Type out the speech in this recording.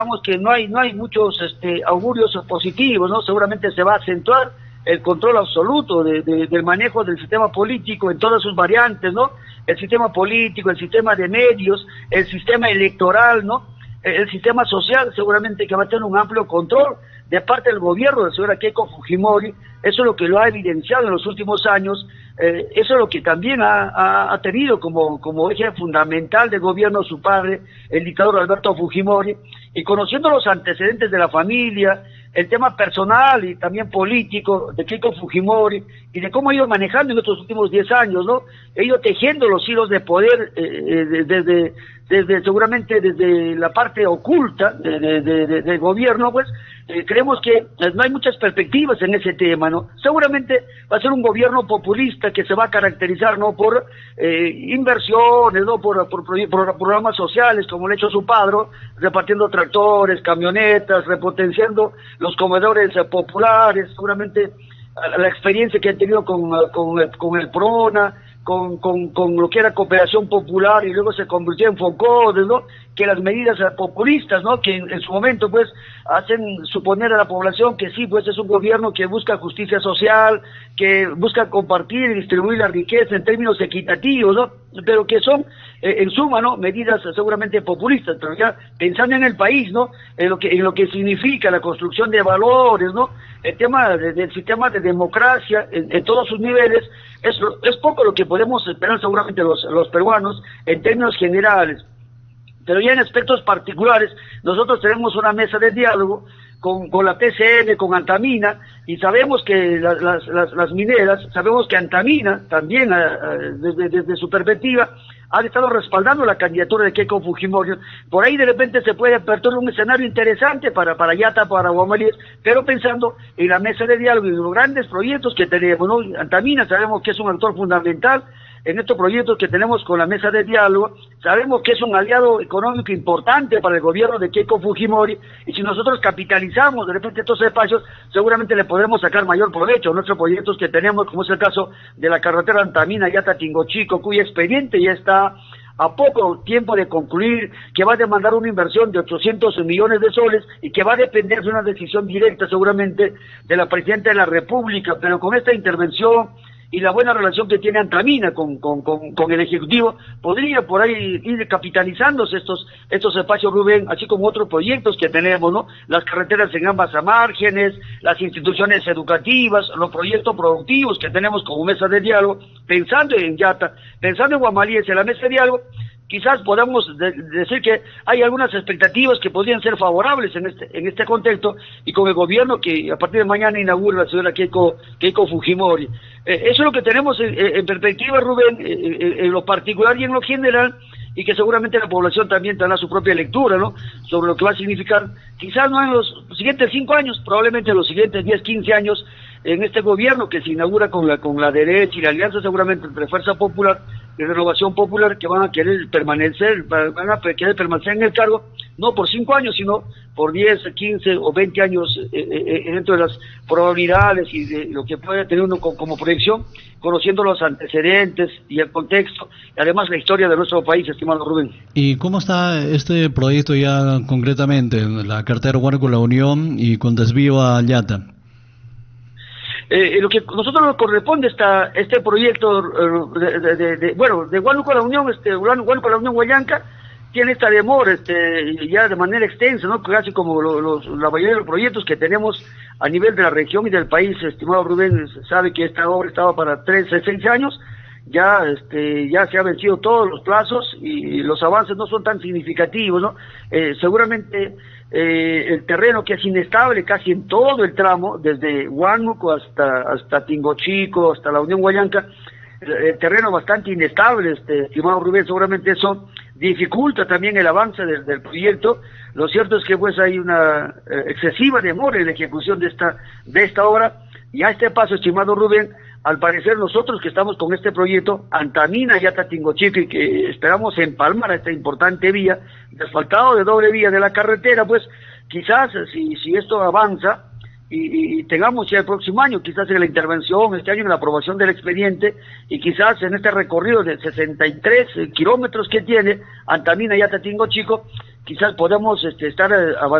que no hay muchos augurios positivos, ¿no? Seguramente se va a acentuar el control absoluto del manejo del sistema político en todas sus variantes, ¿no? El sistema político, el sistema de medios, el sistema electoral, ¿no? El sistema social seguramente que va a tener un amplio control de parte del gobierno de la señora Keiko Fujimori. Eso es lo que lo ha evidenciado en los últimos años, eso es lo que también ha tenido como eje fundamental de gobierno su padre, el dictador Alberto Fujimori, y conociendo los antecedentes de la familia, el tema personal y también político de Keiko Fujimori, y de cómo ha ido manejando en estos últimos 10 años, ¿no? Ha ido tejiendo los hilos de poder seguramente desde la parte oculta del gobierno, pues, creemos que no hay muchas perspectivas en ese tema, ¿no? Seguramente va a ser un gobierno populista que se va a caracterizar, ¿no? Por inversiones, ¿no? Por programas sociales, como lo ha hecho su padre, repartiendo tractores, camionetas, repotenciando los comedores populares, seguramente la experiencia que han tenido con el PRONA, con lo que era cooperación popular y luego se convirtió en FONCODES, ¿no? Que las medidas populistas, ¿no? Que en su momento pues hacen suponer a la población que sí, pues es un gobierno que busca justicia social, que busca compartir y distribuir la riqueza en términos equitativos, ¿no? Pero que son en suma, ¿no? Medidas seguramente populistas, pero ya pensando en el país, ¿no? En lo que significa la construcción de valores, ¿no? El tema del sistema de democracia en todos sus niveles, es poco lo que podemos esperar seguramente los peruanos en términos generales. Pero ya en aspectos particulares, nosotros tenemos una mesa de diálogo con la TCN, con Antamina, y sabemos que las mineras, sabemos que Antamina también, desde su perspectiva, han estado respaldando la candidatura de Keiko Fujimori. Por ahí de repente se puede aperturar un escenario interesante para Yata, para Guamalíes, pero pensando en la mesa de diálogo y en los grandes proyectos que tenemos, ¿no? Antamina sabemos que es un actor fundamental en estos proyectos que tenemos con la mesa de diálogo, sabemos que es un aliado económico importante para el gobierno de Keiko Fujimori, y si nosotros capitalizamos de repente estos espacios, seguramente le podremos sacar mayor provecho a nuestros proyectos que tenemos, como es el caso de la carretera Antamina-Yata-Tingochico, cuyo expediente ya está a poco tiempo de concluir, que va a demandar una inversión de 800 millones de soles y que va a depender de una decisión directa seguramente de la Presidenta de la República, pero con esta intervención y la buena relación que tiene Antamina con el Ejecutivo, podría por ahí ir capitalizándose estos espacios, Rubén, así como otros proyectos que tenemos, ¿no? Las carreteras en ambas márgenes, las instituciones educativas, los proyectos productivos que tenemos como mesa de diálogo, pensando en Yata, pensando en Guamalíes, en la mesa de diálogo. Quizás podamos decir que hay algunas expectativas que podrían ser favorables en este contexto, y con el gobierno que a partir de mañana inaugura la señora Keiko Fujimori. Eso es lo que tenemos en perspectiva, Rubén, en lo particular y en lo general, y que seguramente la población también tendrá su propia lectura, ¿no? Sobre lo que va a significar, quizás no en los siguientes 5 años, probablemente en los siguientes 10, 15 años, en este gobierno que se inaugura con la derecha y la alianza seguramente entre Fuerza Popular y Renovación Popular, que van a querer permanecer en el cargo, no por 5 años, sino por 10, 15 o 20 años, dentro de las probabilidades y de lo que puede tener uno como proyección, conociendo los antecedentes y el contexto, y además la historia de nuestro país, estimado Rubén. ¿Y cómo está este proyecto ya concretamente, la carretera Huánuco-La Unión y con desvío a Yata? Lo que a nosotros nos corresponde este proyecto de Huánuco-La Unión, Huánuco-La Unión Huallanca, tiene esta demora ya de manera extensa, ¿no? Casi como la mayoría de los proyectos que tenemos a nivel de la región y del país, estimado Rubén, sabe que esta obra estaba para 6 años, ya se han vencido todos los plazos y los avances no son tan significativos, ¿no? Seguramente el terreno, que es inestable casi en todo el tramo, desde Huánuco hasta Tingochico, hasta la Unión Huallanca, el terreno bastante inestable, estimado Rubén, seguramente eso dificulta también el avance del proyecto. Lo cierto es que pues hay una excesiva demora en la ejecución de esta obra, y a este paso, estimado Rubén, al parecer nosotros que estamos con este proyecto, Antamina, Yata, Tingochico, y que esperamos empalmar a esta importante vía, asfaltado de doble vía de la carretera, pues quizás si esto avanza, y tengamos ya el próximo año, quizás en la intervención, este año en la aprobación del expediente, y quizás en este recorrido de 63 kilómetros que tiene Antamina, Yata, Tingochico, quizás podemos estar avanzando